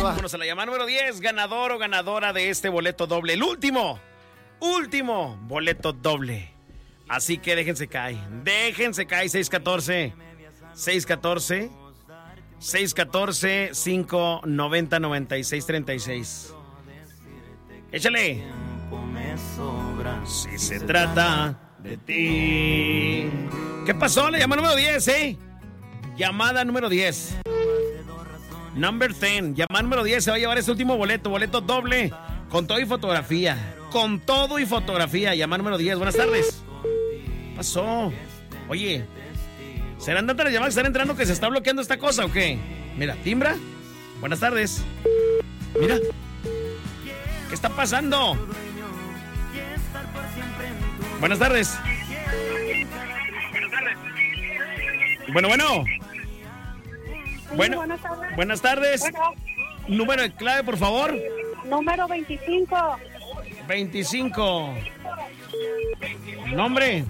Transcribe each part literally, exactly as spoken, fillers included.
Vámonos a la llamada número diez, ganador o ganadora de este boleto doble. El último, último boleto doble. Así que déjense caer, déjense caer. seis uno cuatro, seis uno cuatro, seis uno cuatro, cinco nueve cero, nueve seis tres seis. Échale. Si se trata de ti. ¿Qué pasó? La llamada número diez, ¿eh? Llamada número diez. Number diez. Llamada número diez. Se va a llevar este último boleto. Boleto doble. Con todo y fotografía. Con todo y fotografía. Llamada número diez. Buenas tardes. ¿Qué pasó? Oye, ¿serán tantas las llamadas que están entrando que se está bloqueando esta cosa o qué? Mira, timbra. Buenas tardes. Mira. ¿Qué está pasando? Buenas tardes. Bueno, bueno. Sí, bueno, buenas tardes. Buenas tardes. Bueno. Número de clave, por favor. Número veinticinco. veinticinco. Nombre.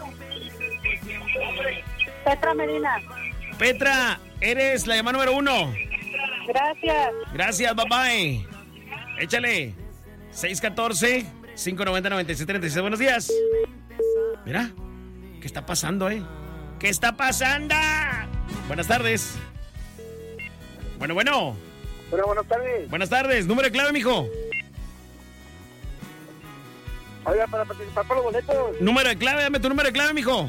Petra Medina. Petra, eres la llamada número uno. Gracias. Gracias, bye bye. Échale. seis uno cuatro, cinco nueve cero, nueve seis tres seis. Buenos días. Mira, ¿qué está pasando, eh? ¿Qué está pasando? Buenas tardes. Bueno, bueno. Bueno, buenas tardes. Buenas tardes. Número de clave, mijo. Oiga, para participar por los boletos. Número de clave, dame tu número de clave, mijo.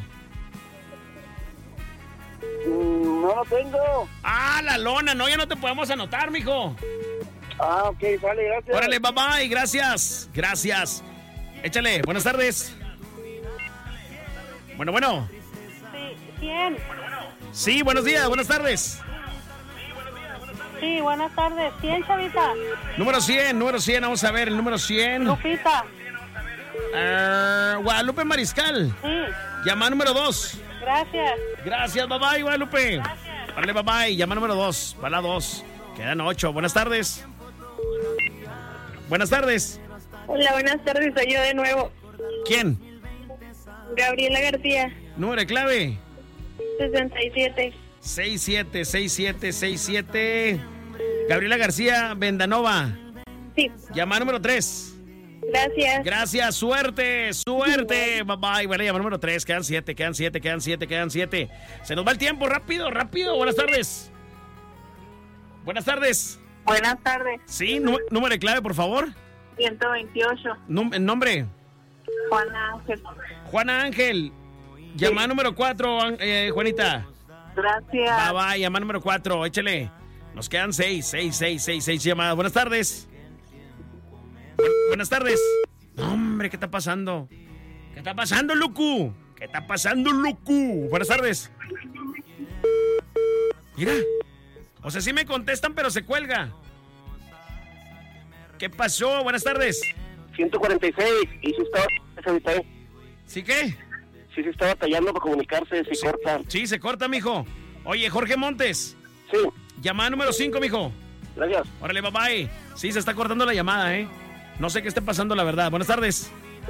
Mm, no lo tengo. Ah, la lona, no, ya no te podemos anotar, mijo. Ah, ok, sale, gracias. Órale, bye bye, gracias. Gracias. Échale, buenas tardes. Bueno, bueno. Sí, cien. Sí, buenos días, buenas tardes. Sí, buenas tardes. cien, chavita. Número cien, número cien, vamos a ver, el número cien. Lupita. Uh, Guadalupe Mariscal. Sí. Llamada número dos. Gracias. Gracias, bye bye, Guadalupe. Gracias. Vale, bye bye. Llamada número dos. Va la dos. Quedan ocho. Buenas tardes. Buenas tardes. Hola, buenas tardes. Soy yo de nuevo. ¿Quién? Gabriela García. Número de clave. sesenta y siete. seis siete, seis siete, seis siete. Gabriela García Vendanova. Sí. Llamada número tres. Gracias. Gracias, suerte, suerte. Bye bye. Bueno, llamada número tres. Quedan siete, quedan siete, quedan siete, quedan siete. Se nos va el tiempo, rápido, rápido. Buenas tardes. Buenas tardes. Buenas tardes. Sí, nú- número de clave, por favor. ciento veintiocho. Num- el nombre. Juana Ángel. Juana Ángel. Llamada número cuatro, eh, Juanita. Gracias. Bye bye, llamada número cuatro, échale. Nos quedan seis, seis, seis, seis, seis llamadas. Buenas tardes. Bu- buenas tardes. No, hombre, ¿qué está pasando? ¿Qué está pasando, Lucu? ¿Qué está pasando, Lucu? Buenas tardes. Mira. O sea, sí me contestan, pero se cuelga. ¿Qué pasó? Buenas tardes. ciento cuarenta y seis. Y si estaba... ¿Sí qué? Si se está batallando para comunicarse, se Sí. corta. Sí, se corta, mijo. Oye, Jorge Montes. Sí, Llamada número cinco, mijo. gracias. Órale, bye bye. Sí, se está cortando la llamada, ¿eh? No sé qué esté pasando, la verdad. Buenas tardes.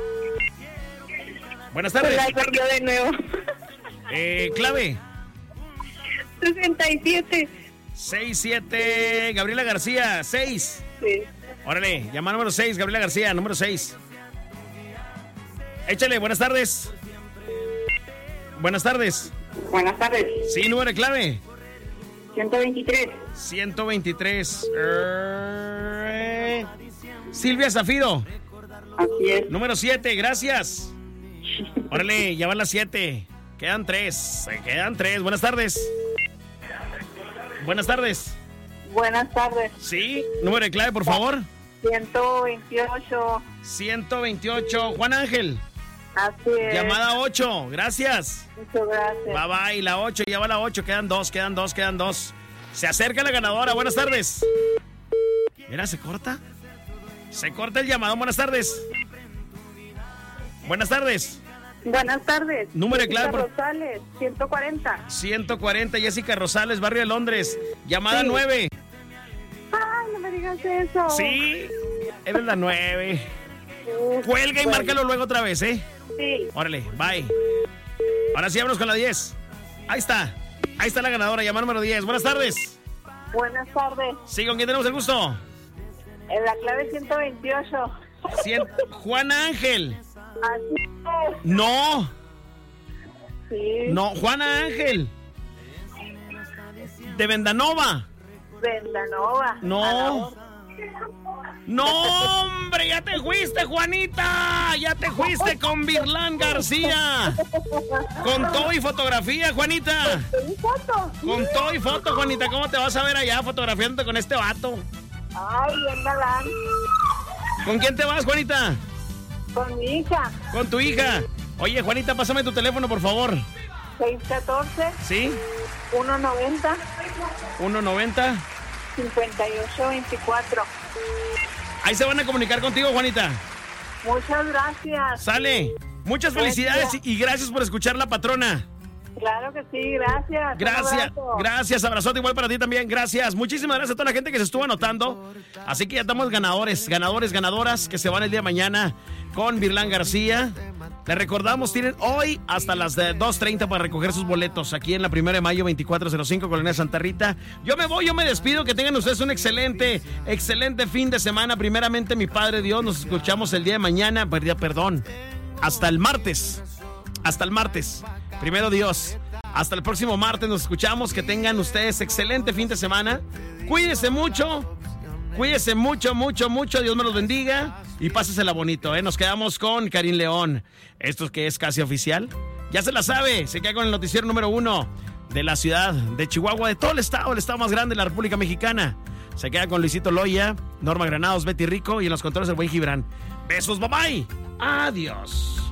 Buenas tardes. Hola, soy yo de nuevo. Eh, clave. sesenta y siete. seis siete. Gabriela García, seis. Sí. Órale, llamada número seis, Gabriela García, número seis. Échale, buenas tardes. Buenas tardes. Buenas tardes. Sí, número de clave. ciento veintitrés. ciento veintitrés. Eh, Silvia Zafiro. Así es. Número siete, gracias. Órale, ya van las siete. Quedan tres, se quedan tres. Buenas tardes. Buenas tardes. Buenas tardes. Sí, número de clave, por favor. ciento veintiocho. ciento veintiocho. Juan Ángel. Así es. Llamada ocho, gracias. Muchas gracias. Bye bye, la ocho, ya va la ocho. Quedan dos, quedan dos, quedan dos. Se acerca la ganadora, buenas tardes. Mira, ¿se corta? Se corta el llamado, buenas tardes. Buenas tardes. Buenas tardes. Número de clave, por- Rosales, ciento cuarenta. ciento cuarenta, Jessica Rosales, Barrio de Londres. Llamada Sí. nueve. Ay, no me digas eso. Sí, eres la nueve. Uf, Cuelga y bueno, márcalo luego otra vez, ¿eh? Sí. Órale, bye. Ahora sí, vámonos con la diez. Ahí está. Ahí está la ganadora, llamada número diez. Buenas tardes. Buenas tardes. Sí, ¿con quién tenemos el gusto? En la clave ciento veintiocho. Cien... Juana Ángel. Así es. No, Sí. no, Juana Ángel. De Vendanova. Vendanova. No. No, hombre, ya te fuiste, Juanita. Ya te fuiste con Virlán García. Con todo y fotografía, Juanita. ¿Qué foto? Con todo y foto, Juanita. ¿Cómo te vas a ver allá fotografiándote con este vato? Ay, bien galán. ¿Con quién te vas, Juanita? Con mi hija. Con tu hija. Oye, Juanita, pásame tu teléfono, por favor. seis uno cuatro, ¿Sí? uno nueve cero, uno noventa. cinco ocho dos cuatro. Ahí se van a comunicar contigo, Juanita. Muchas gracias. Sale. Muchas felicidades y gracias por escuchar La Patrona. Claro que sí, gracias. Gracias, Un abrazo. gracias, abrazote igual para ti también, gracias. Muchísimas gracias a toda la gente que se estuvo anotando. Así que ya estamos ganadores, ganadores, ganadoras que se van el día de mañana con Virlán García. Les recordamos, tienen hoy hasta las dos treinta para recoger sus boletos aquí en la primera de mayo veinticuatro cero cinco, Colonia Santa Rita. Yo me voy, yo me despido, que tengan ustedes un excelente, excelente fin de semana. Primeramente, mi Padre Dios, nos escuchamos el día de mañana, perdón, hasta el martes, hasta el martes. Primero Dios, hasta el próximo martes nos escuchamos. Que tengan ustedes excelente fin de semana. Cuídense mucho, cuídense mucho, mucho, mucho. Dios me los bendiga y pásesela bonito, ¿eh? Nos quedamos con Karim León. Esto que es casi oficial. Ya se la sabe, se queda con el noticiero número uno de la ciudad de Chihuahua, de todo el estado, el estado más grande de la República Mexicana. Se queda con Luisito Loya, Norma Granados, Betty Rico y en los controles el buen Gibran. Besos, bye bye. Adiós.